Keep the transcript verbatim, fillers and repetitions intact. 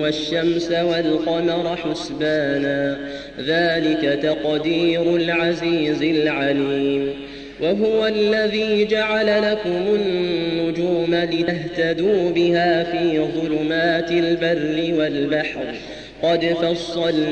والشمس والقمر حسبانا ذلك تقدير العزيز العليم وهو الذي جعل لكم النجوم لتهتدوا بها في ظلمات البر والبحر قد فصلنا